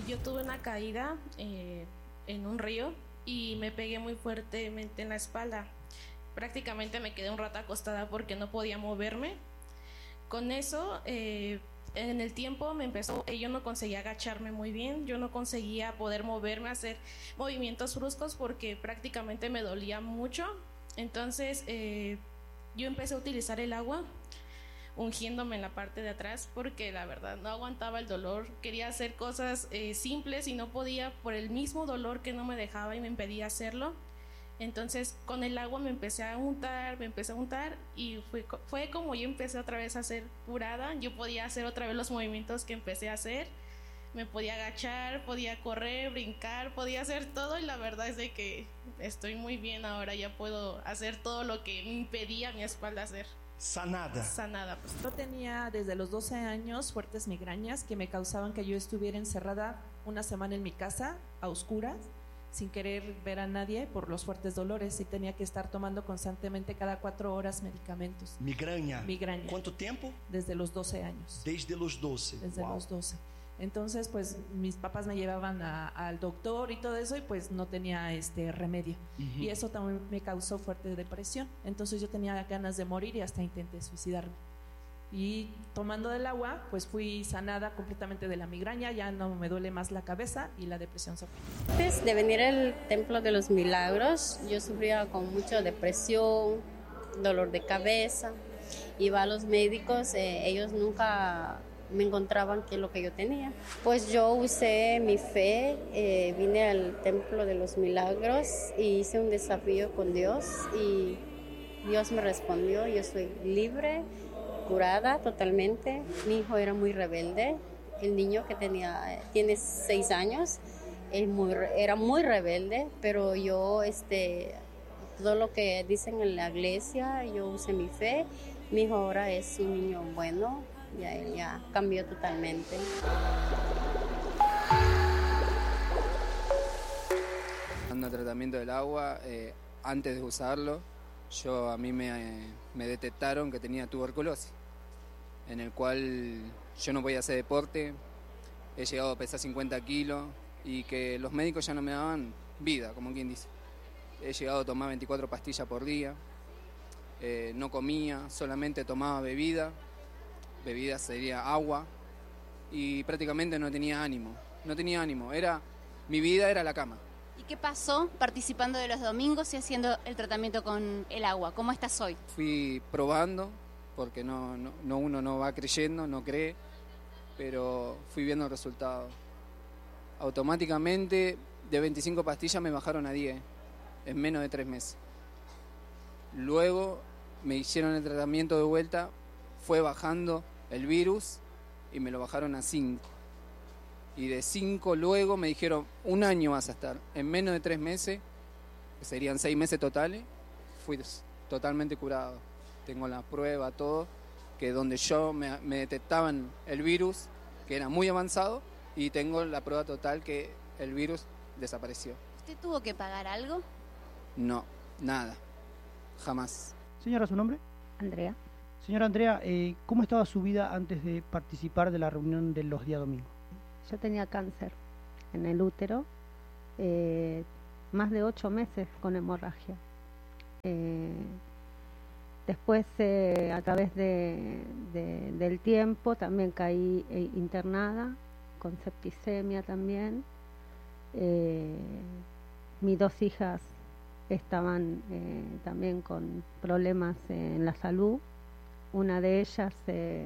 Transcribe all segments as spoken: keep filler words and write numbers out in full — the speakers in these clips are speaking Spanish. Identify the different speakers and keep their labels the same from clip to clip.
Speaker 1: Yo tuve una caída eh, en un río y me pegué muy fuertemente en la espalda. Prácticamente me quedé un rato acostada porque no podía moverme. Con eso, eh, en el tiempo me empezó, eh, yo no conseguía agacharme muy bien, yo no conseguía poder moverme, hacer movimientos bruscos porque prácticamente me dolía mucho. Entonces, eh, yo empecé a utilizar el agua ungiéndome en la parte de atrás porque la verdad no aguantaba el dolor. Quería hacer cosas eh, simples y no podía por el mismo dolor que no me dejaba y me impedía hacerlo. Entonces con el agua me empecé a untar, me empecé a untar y fue, fue como yo empecé otra vez a ser curada. Yo podía hacer otra vez los movimientos que empecé a hacer, me podía agachar, podía correr, brincar, podía hacer todo y la verdad es de que estoy muy bien ahora, ya puedo hacer todo lo que me impedía mi espalda hacer.
Speaker 2: Sanada.
Speaker 1: Sanada. Pues.
Speaker 3: Yo tenía desde los doce años fuertes migrañas que me causaban que yo estuviera encerrada una semana en mi casa a oscuras, sin querer ver a nadie por los fuertes dolores y tenía que estar tomando constantemente cada cuatro horas medicamentos.
Speaker 2: Migraña.
Speaker 3: Migraña.
Speaker 2: ¿Cuánto tiempo?
Speaker 3: Desde los doce años.
Speaker 2: Desde los doce.
Speaker 3: Desde
Speaker 2: wow.
Speaker 3: los doce. Entonces, pues mis papás me llevaban a, al doctor y todo eso y pues no tenía este remedio. Uh-huh. Y eso también me causó fuerte depresión. Entonces yo tenía ganas de morir y hasta intenté suicidarme. Y tomando del agua, pues fui sanada completamente de la migraña, ya no me duele más la cabeza y la depresión se fue.
Speaker 4: Antes de venir al Templo de los Milagros, yo sufría con mucha depresión, dolor de cabeza. Iba a los médicos, eh, ellos nunca me encontraban qué es lo que yo tenía. Pues yo usé mi fe, eh, vine al Templo de los Milagros y hice un desafío con Dios y Dios me respondió, yo soy libre, curada totalmente. Mi hijo era muy rebelde, el niño que tenía, tiene seis años, él muy, era muy rebelde, pero yo, este, todo lo que dicen en la iglesia, yo usé mi fe. Mi hijo ahora es un niño bueno, ya él ya cambió totalmente.
Speaker 5: Dando tratamiento del agua, eh, antes de usarlo, yo a mí me, eh, me detectaron que tenía tuberculosis, en el cual yo no podía hacer deporte, he llegado a pesar cincuenta kilos y que los médicos ya no me daban vida, como quien dice. He llegado a tomar veinticuatro pastillas por día, eh, no comía, solamente tomaba bebida, bebida sería agua, y prácticamente no tenía ánimo, no tenía ánimo, era, mi vida era la cama.
Speaker 6: ¿Y qué pasó participando de los domingos y haciendo el tratamiento con el agua? ¿Cómo estás hoy?
Speaker 5: Fui probando, porque no, no, no uno no va creyendo, no cree, pero fui viendo el resultado. Automáticamente de veinticinco pastillas me bajaron a diez en menos de tres meses. Luego me hicieron el tratamiento de vuelta, fue bajando el virus y me lo bajaron a cinco. Y de cinco luego me dijeron, un año vas a estar. En menos de tres meses, que serían seis meses totales, fui totalmente curado. Tengo la prueba, todo, que donde yo me, me detectaban el virus, que era muy avanzado, y tengo la prueba total que el virus desapareció.
Speaker 6: ¿Usted tuvo que pagar algo?
Speaker 5: No, nada, jamás.
Speaker 7: Señora, ¿su nombre?
Speaker 8: Andrea.
Speaker 7: Señora Andrea, eh, ¿cómo estaba su vida antes de participar de la reunión de los días domingos?
Speaker 8: Yo tenía cáncer en el útero, eh, más de ocho meses con hemorragia. Eh, después, eh, a través de, de, del tiempo, también caí eh, internada, con septicemia también. Eh, mis dos hijas estaban eh, también con problemas eh, en la salud. Una de ellas eh,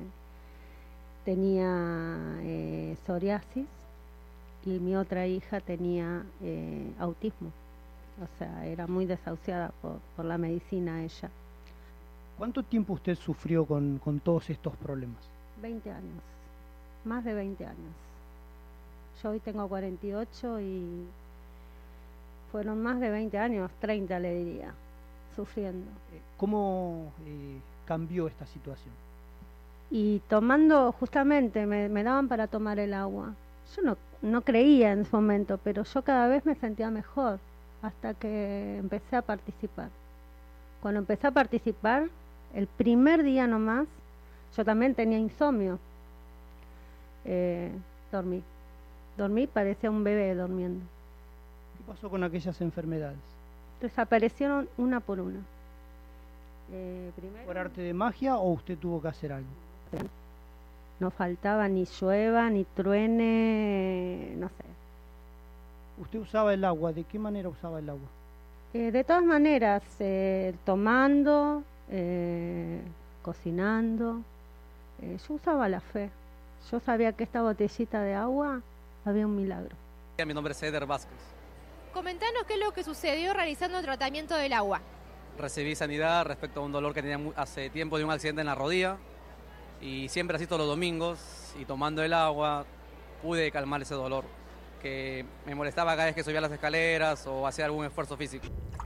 Speaker 8: tenía eh, psoriasis y mi otra hija tenía eh, autismo. O sea, era muy desahuciada por, por la medicina ella.
Speaker 7: ¿Cuánto tiempo usted sufrió con, con todos estos problemas?
Speaker 8: veinte años, más de veinte años. Yo hoy tengo cuarenta y ocho y fueron más de veinte años, treinta le diría, sufriendo.
Speaker 7: ¿Cómo eh, cambió esta situación?
Speaker 8: Y tomando, justamente, me, me daban para tomar el agua. Yo no, no creía en ese momento, pero yo cada vez me sentía mejor hasta que empecé a participar. Cuando empecé a participar, el primer día nomás, yo también tenía insomnio. Eh, dormí. Dormí, parecía un bebé durmiendo.
Speaker 7: ¿Qué pasó con aquellas enfermedades?
Speaker 8: Desaparecieron una por una. Eh, primero,
Speaker 7: ¿Por arte de magia o usted tuvo que hacer algo?
Speaker 8: no faltaba ni llueva, ni truene, no sé.
Speaker 7: ¿Usted usaba el agua? ¿De qué manera usaba el agua?
Speaker 8: Eh, de todas maneras, eh, tomando, eh, cocinando, eh, yo usaba la fe. Yo sabía que esta botellita de agua había un milagro.
Speaker 2: Mi nombre es Eder Vázquez.
Speaker 9: Comentanos qué es lo que sucedió realizando el tratamiento del agua.
Speaker 2: Recibí sanidad respecto a un dolor que tenía hace tiempo de un accidente en la rodilla y siempre así todos los domingos y tomando el agua pude calmar ese dolor que me molestaba cada vez que subía las escaleras o hacía algún esfuerzo físico.